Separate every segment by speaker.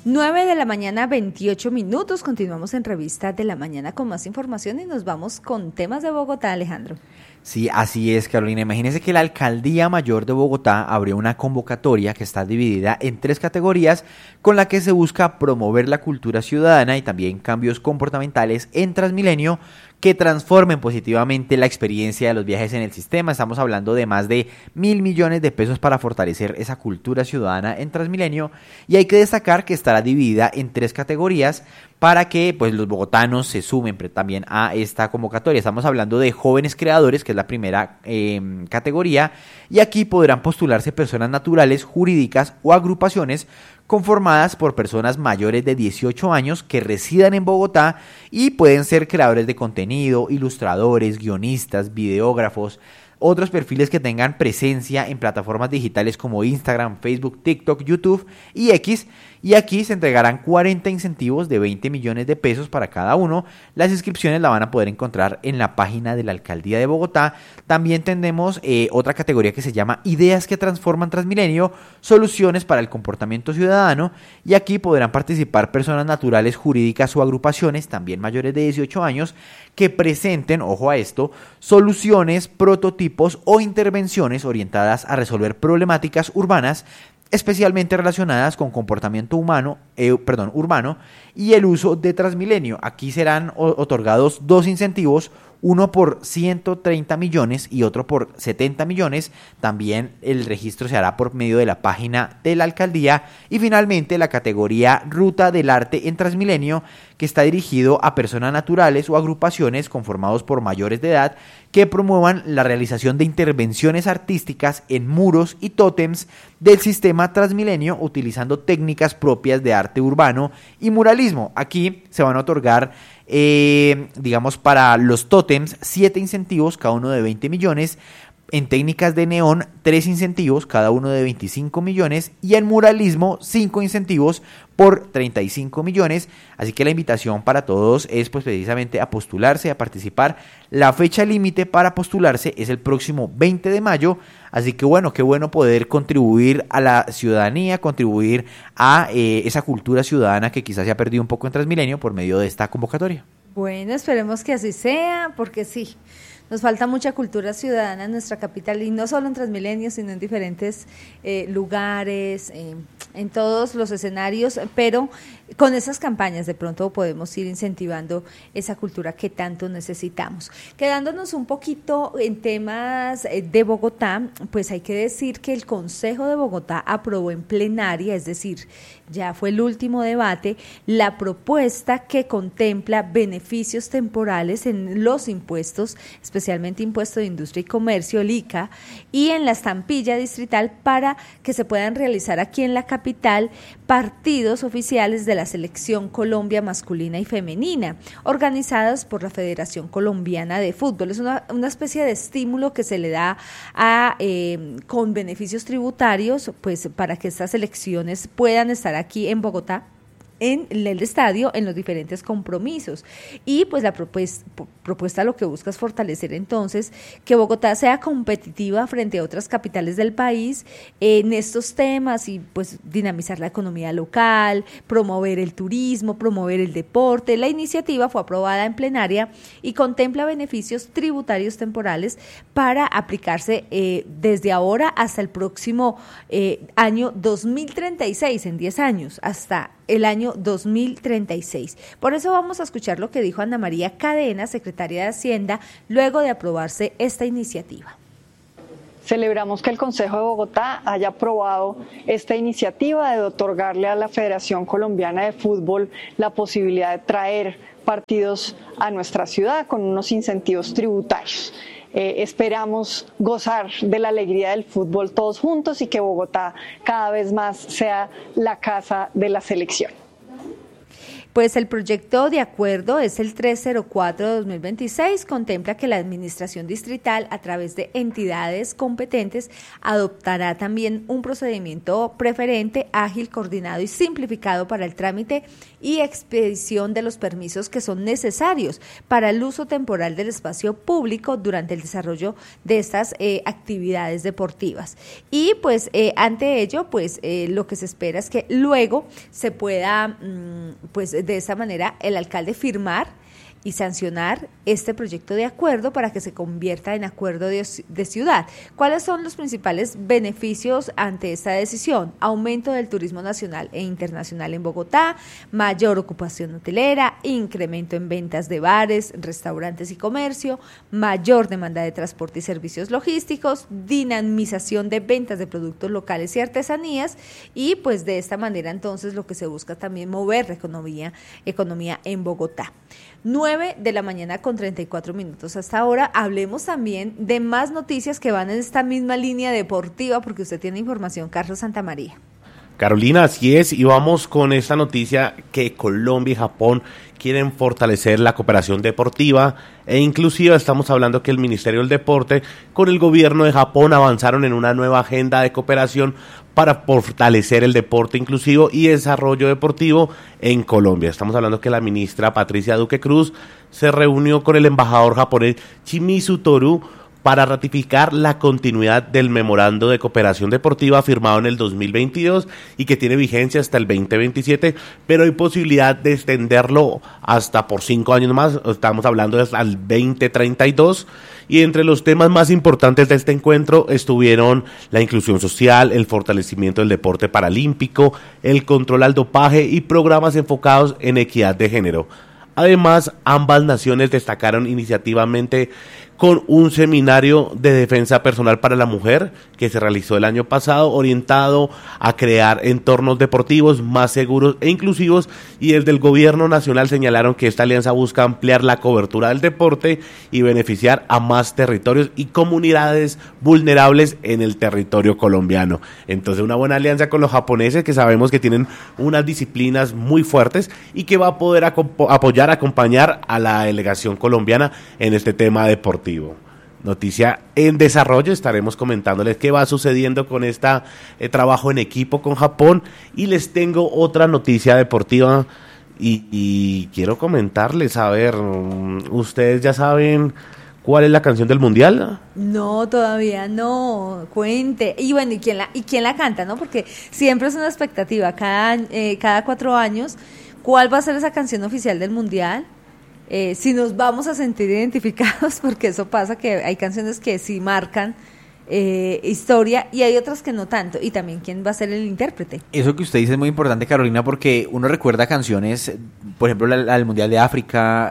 Speaker 1: 9 de la mañana, 28 minutos. Continuamos en Revista de la Mañana con más información y nos vamos con temas de Bogotá, Alejandro.
Speaker 2: Sí, así es, Carolina. Imagínese que la Alcaldía Mayor de Bogotá abrió una convocatoria que está dividida en 3 categorías con la que se busca promover la cultura ciudadana y también cambios comportamentales en Transmilenio que transformen positivamente la experiencia de los viajes en el sistema. Estamos hablando de más de 1.000 millones de pesos para fortalecer esa cultura ciudadana en Transmilenio, y hay que destacar que estará dividida en 3 categorías para que pues los bogotanos se sumen también a esta convocatoria. Estamos hablando de jóvenes creadores, que es la primera categoría, y aquí podrán postularse personas naturales, jurídicas o agrupaciones conformadas por personas mayores de 18 años que residan en Bogotá y pueden ser creadores de contenido, ilustradores, guionistas, videógrafos, otros perfiles que tengan presencia en plataformas digitales como Instagram, Facebook, TikTok, YouTube y X, y aquí se entregarán 40 incentivos de 20 millones de pesos para cada uno. Las inscripciones la van a poder encontrar en la página de la Alcaldía de Bogotá. También tenemos otra categoría que se llama Ideas que transforman Transmilenio, soluciones para el comportamiento ciudadano, y aquí podrán participar personas naturales, jurídicas o agrupaciones, también mayores de 18 años, que presenten, ojo a esto, soluciones, prototipos o intervenciones orientadas a resolver problemáticas urbanas, especialmente relacionadas con comportamiento urbano y el uso de Transmilenio. Aquí serán otorgados 2 incentivos, uno por 130 millones y otro por 70 millones. También el registro se hará por medio de la página de la alcaldía. Y finalmente la categoría Ruta del Arte en Transmilenio, que está dirigido a personas naturales o agrupaciones conformados por mayores de edad que promuevan la realización de intervenciones artísticas en muros y tótems del sistema Transmilenio utilizando técnicas propias de arte urbano y muralismo. Aquí se van a otorgar para los tótems 7 incentivos, cada uno de 20 millones, en técnicas de neón 3 incentivos, cada uno de 25 millones, y en muralismo 5 incentivos por 35 millones, así que la invitación para todos es pues precisamente a postularse, a participar. La fecha límite para postularse es el próximo 20 de mayo, así que bueno, qué bueno poder contribuir a la ciudadanía, contribuir a esa cultura ciudadana que quizás se ha perdido un poco en Transmilenio por medio de esta convocatoria.
Speaker 1: Bueno, esperemos que así sea, porque sí, nos falta mucha cultura ciudadana en nuestra capital, y no solo en Transmilenio, sino en diferentes lugares, en todos los escenarios, pero con esas campañas de pronto podemos ir incentivando esa cultura que tanto necesitamos. Quedándonos un poquito en temas de Bogotá, pues hay que decir que el Consejo de Bogotá aprobó en plenaria, es decir, ya fue el último debate, la propuesta que contempla beneficios temporales en los impuestos, especialmente Impuesto de Industria y Comercio, el ICA, y en la estampilla distrital, para que se puedan realizar aquí en la capital partidos oficiales de la Selección Colombia masculina y femenina, organizadas por la Federación Colombiana de Fútbol. Es una especie de estímulo que se le da con beneficios tributarios, pues para que estas selecciones puedan estar aquí en Bogotá, en el estadio, en los diferentes compromisos. Y pues la propuesta lo que busca es fortalecer entonces que Bogotá sea competitiva frente a otras capitales del país en estos temas, y pues dinamizar la economía local, promover el turismo, promover el deporte. La iniciativa fue aprobada en plenaria y contempla beneficios tributarios temporales para aplicarse desde ahora hasta el próximo año 2036, en 10 años, hasta el año 2036. Por eso vamos a escuchar lo que dijo Ana María Cadena, secretaria de Hacienda, luego de aprobarse esta iniciativa.
Speaker 3: Celebramos que el Consejo de Bogotá haya aprobado esta iniciativa de otorgarle a la Federación Colombiana de Fútbol la posibilidad de traer partidos a nuestra ciudad con unos incentivos tributarios. Esperamos gozar de la alegría del fútbol todos juntos y que Bogotá cada vez más sea la casa de la selección.
Speaker 1: Pues el proyecto de acuerdo es el 304 de 2026, contempla que la administración distrital a través de entidades competentes adoptará también un procedimiento preferente, ágil, coordinado y simplificado para el trámite y expedición de los permisos que son necesarios para el uso temporal del espacio público durante el desarrollo de estas actividades deportivas. Y pues ante ello, pues lo que se espera es que luego se pueda, pues de esa manera, el alcalde firmar y sancionar este proyecto de acuerdo para que se convierta en acuerdo de ciudad. ¿Cuáles son los principales beneficios ante esta decisión? Aumento del turismo nacional e internacional en Bogotá, mayor ocupación hotelera, incremento en ventas de bares, restaurantes y comercio, mayor demanda de transporte y servicios logísticos, dinamización de ventas de productos locales y artesanías, y pues de esta manera entonces lo que se busca también mover la economía en Bogotá. 9:34 a.m. Hasta ahora hablemos también de más noticias que van en esta misma línea deportiva, porque usted tiene información, Carlos Santamaría.
Speaker 4: Carolina, así es, y vamos con esta noticia que Colombia y Japón quieren fortalecer la cooperación deportiva e inclusive estamos hablando que el Ministerio del Deporte con el gobierno de Japón avanzaron en una nueva agenda de cooperación para fortalecer el deporte inclusivo y desarrollo deportivo en Colombia. Estamos hablando que la ministra Patricia Duque Cruz se reunió con el embajador japonés Shimizu Toru para ratificar la continuidad del memorando de cooperación deportiva firmado en el 2022 y que tiene vigencia hasta el 2027, pero hay posibilidad de extenderlo hasta por 5 años más, estamos hablando hasta el 2032, y entre los temas más importantes de este encuentro estuvieron la inclusión social, el fortalecimiento del deporte paralímpico, el control al dopaje y programas enfocados en equidad de género. Además, ambas naciones destacaron iniciativamente con un seminario de defensa personal para la mujer que se realizó el año pasado, orientado a crear entornos deportivos más seguros e inclusivos, y desde el gobierno nacional señalaron que esta alianza busca ampliar la cobertura del deporte y beneficiar a más territorios y comunidades vulnerables en el territorio colombiano. Entonces, una buena alianza con los japoneses, que sabemos que tienen unas disciplinas muy fuertes y que va a poder acompañar a la delegación colombiana en este tema deportivo. Noticia en desarrollo, estaremos comentándoles qué va sucediendo con este trabajo en equipo con Japón, y les tengo otra noticia deportiva y quiero comentarles, a ver, ¿ustedes ya saben cuál es la canción del mundial?
Speaker 1: No, todavía no, cuente. Y bueno, ¿y quién la canta, no? Porque siempre es una expectativa, cada 4 años, ¿cuál va a ser esa canción oficial del mundial? Si nos vamos a sentir identificados, porque eso pasa, que hay canciones que sí marcan historia y hay otras que no tanto, y también quién va a ser el intérprete.
Speaker 2: Eso que usted dice es muy importante, Carolina, porque uno recuerda canciones, por ejemplo la del Mundial de África,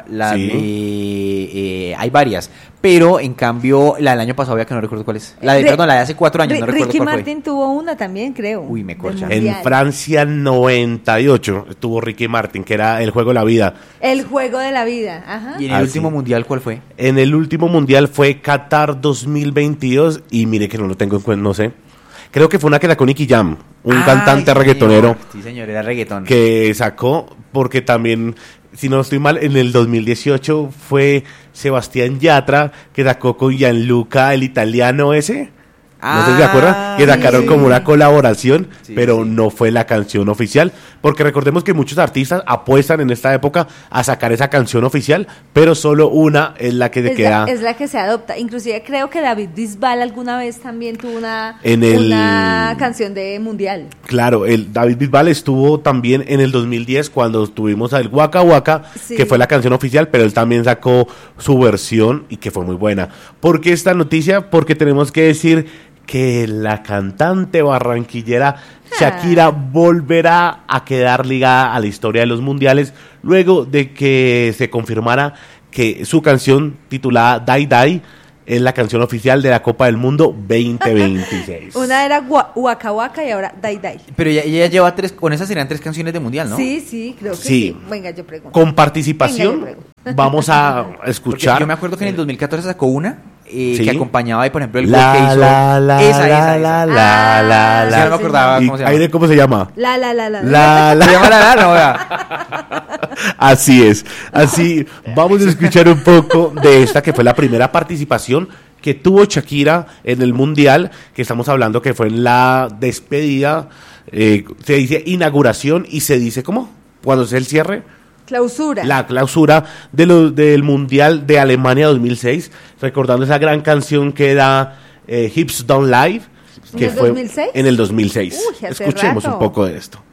Speaker 2: hay varias, pero en cambio la del año pasado, ya que no recuerdo cuál es, la de hace 4 años, no recuerdo
Speaker 1: Ricky
Speaker 2: cuál fue.
Speaker 1: Martin tuvo una también, creo.
Speaker 2: Uy, me corcha.
Speaker 4: En Francia 98 tuvo Ricky Martin, que era El Juego de la Vida.
Speaker 1: El Juego de la Vida, ajá.
Speaker 2: ¿Y en el último mundial cuál fue?
Speaker 4: En el último mundial fue Qatar 2022, y mire que no lo tengo en cuenta, no sé. Creo que fue una que sacó Nicky Jam, un cantante reggaetonero.
Speaker 2: Sí, señor, era reggaetón.
Speaker 4: Que sacó, porque también, si no estoy mal, en el 2018 fue Sebastián Yatra, que sacó con Gianluca, el italiano ese. No sé si se acuerdan, que sacaron como una colaboración, pero no fue la canción oficial, porque recordemos que muchos artistas apuestan en esta época a sacar esa canción oficial, pero solo una es la que se queda.
Speaker 1: Es la que se adopta. Inclusive creo que David Bisbal alguna vez también tuvo una canción de mundial. Claro,
Speaker 4: David Bisbal estuvo también en el 2010 cuando tuvimos al Waka Waka, que fue la canción oficial, pero él también sacó su versión y que fue muy buena. ¿Por qué esta noticia? Porque tenemos que decir que la cantante barranquillera Shakira volverá a quedar ligada a la historia de los mundiales luego de que se confirmara que su canción titulada Die Die es la canción oficial de la Copa del Mundo 2026.
Speaker 1: Una era Waka Waka y ahora Die Die.
Speaker 2: Pero ella lleva 3, con esas serían 3 canciones de mundial, ¿no?
Speaker 1: Sí, creo que sí. Venga, yo pregunto.
Speaker 4: Con participación, vamos a escuchar.
Speaker 2: Porque yo me acuerdo que en el 2014 sacó una que
Speaker 4: Sí.
Speaker 2: acompañaba ahí, por ejemplo, el gol
Speaker 4: La,
Speaker 2: que hizo.
Speaker 4: la, la,
Speaker 2: esa.
Speaker 4: la,
Speaker 2: Sí, no me acordaba
Speaker 4: ¿Y
Speaker 2: cómo se llama.
Speaker 4: Aire, cómo se llama?
Speaker 1: La.
Speaker 2: ¿Se llama la? No, vea.
Speaker 4: Así es. Así vamos a escuchar un poco de esta que fue la primera participación que tuvo Shakira en el Mundial, que estamos hablando que fue en la despedida, se dice inauguración y se dice ¿cómo? Cuando es el cierre.
Speaker 1: Clausura.
Speaker 4: La clausura del Mundial de Alemania 2006, recordando esa gran canción que da Hips Don't Lie, que
Speaker 1: ¿En el
Speaker 4: fue
Speaker 1: 2006?
Speaker 4: en el 2006.
Speaker 1: Uy, hace
Speaker 4: Escuchemos
Speaker 1: rato.
Speaker 4: un poco de esto.